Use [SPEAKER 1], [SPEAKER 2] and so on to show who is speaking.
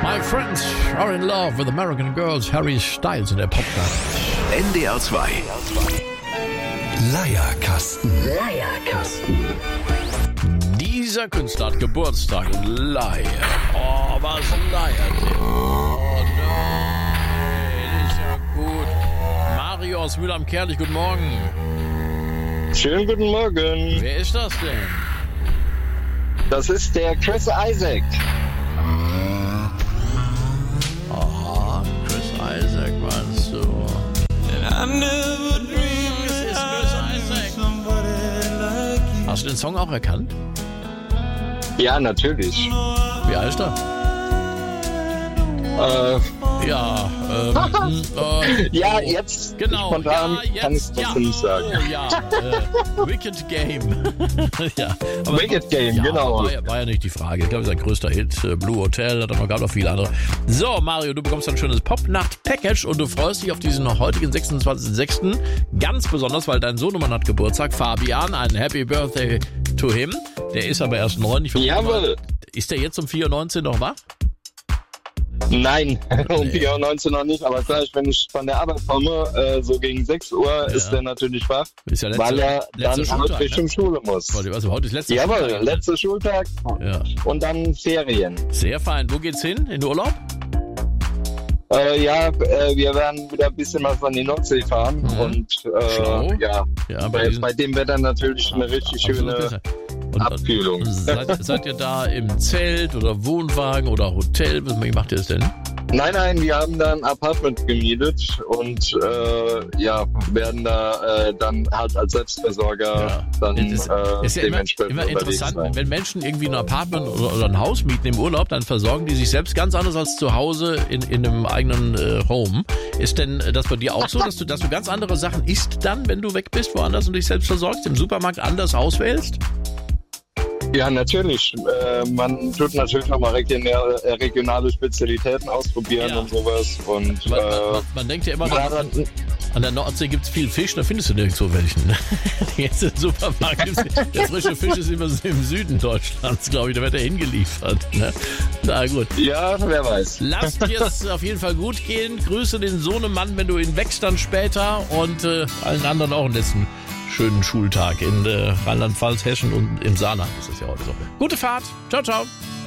[SPEAKER 1] My friends are in love with American girls. Harry Styles in der Popnacht.
[SPEAKER 2] NDR 2. Leierkasten.
[SPEAKER 1] Dieser Künstler hat Geburtstag und Leier. Oh, was leiert der? Oh nein, ist ja gut. Mario aus Mühl am Kerlich, guten Morgen.
[SPEAKER 3] Schönen guten Morgen.
[SPEAKER 1] Wer ist das denn?
[SPEAKER 3] Das ist der Chris Isaak.
[SPEAKER 1] Aha, Chris Isaak meinst du? Es ist Chris Isaak. Hast du den Song auch erkannt?
[SPEAKER 3] Ja, natürlich.
[SPEAKER 1] Wie alt ist er? Ja,
[SPEAKER 3] Ja, jetzt
[SPEAKER 1] genau.
[SPEAKER 3] spontan
[SPEAKER 1] Ja,
[SPEAKER 3] kann ich
[SPEAKER 1] jetzt,
[SPEAKER 3] das nicht sagen.
[SPEAKER 1] Oh, ja, Wicked Game. Ja, aber
[SPEAKER 3] Wicked Game, genau.
[SPEAKER 1] War ja nicht die Frage. Ich glaube, sein größter Hit, Blue Hotel, hat er noch, gab noch viele andere. So, Mario, du bekommst ein schönes Popnacht-Package und du freust dich auf diesen heutigen 26.06. ganz besonders, weil dein Sohnemann hat Geburtstag, Fabian. Ein Happy Birthday to him. Der ist aber erst 9.
[SPEAKER 3] Jawohl.
[SPEAKER 1] Ist der jetzt um 4.19 Uhr noch wach?
[SPEAKER 3] Nein, um 4.19 Uhr noch nicht, aber gleich, wenn ich von der Arbeit komme, so gegen 6 Uhr, ist der natürlich wach,
[SPEAKER 1] Ist ja
[SPEAKER 3] weil er dann
[SPEAKER 1] Schultag,
[SPEAKER 3] halt Richtung Schule muss.
[SPEAKER 1] Also heute ist letzter
[SPEAKER 3] Jawohl,
[SPEAKER 1] Schultag.
[SPEAKER 3] letzter Schultag
[SPEAKER 1] Ja.
[SPEAKER 3] und dann Ferien.
[SPEAKER 1] Sehr fein. Wo geht's hin? In den Urlaub?
[SPEAKER 3] Wir werden wieder ein bisschen was an die Nordsee fahren und
[SPEAKER 1] Schlau.
[SPEAKER 3] ja,
[SPEAKER 1] Ja,
[SPEAKER 3] bei dem Wetter natürlich eine richtig schöne
[SPEAKER 1] besser.
[SPEAKER 3] Abkühlung.
[SPEAKER 1] Seid ihr da im Zelt oder Wohnwagen oder Hotel? Wie macht ihr das denn?
[SPEAKER 3] Nein, wir haben da ein Apartment gemietet und werden da dann halt als Selbstversorger
[SPEAKER 1] Ist ja
[SPEAKER 3] dementsprechend
[SPEAKER 1] immer
[SPEAKER 3] unterwegs
[SPEAKER 1] interessant,
[SPEAKER 3] sein.
[SPEAKER 1] wenn Menschen irgendwie ein Apartment oder ein Haus mieten im Urlaub, dann versorgen die sich selbst ganz anders als zu Hause in einem eigenen Home. Ist denn das bei dir auch so, dass du ganz andere Sachen isst dann, wenn du weg bist, woanders und dich selbst versorgst, im Supermarkt anders auswählst?
[SPEAKER 3] Ja, natürlich. Man tut natürlich auch mal regionale Spezialitäten ausprobieren und sowas. Und
[SPEAKER 1] Man denkt ja immer, an der Nordsee gibt es viel Fisch, da findest du nirgendwo welchen. Jetzt im Supermarkt der frische Fisch ist immer so im Süden Deutschlands, glaube ich, da wird er hingeliefert. Ne? Na gut.
[SPEAKER 3] Ja, wer weiß.
[SPEAKER 1] Lass dir es auf jeden Fall gut gehen. Grüße den Sohnemann, wenn du ihn wächst dann später und allen anderen auch einen letzten schönen Schultag in Rheinland-Pfalz, Hessen und im Saarland ist es ja heute so. Gute Fahrt. Ciao, ciao.